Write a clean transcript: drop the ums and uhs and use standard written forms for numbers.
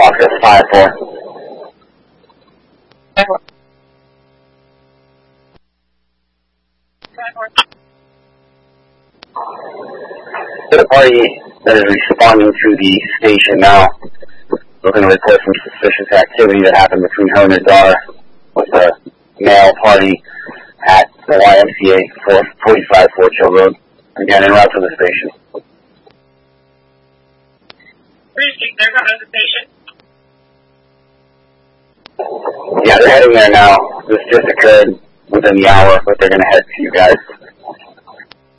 Officer 5-4. The party that is responding to the station now, looking to report some suspicious activity that happened between her and her daughter with a male party at the YMCA 445 Fort Hill Road. Again, en route to the station. They're going to the station? Yeah, they're heading there now. This just occurred within the hour, but they're going to head to you guys.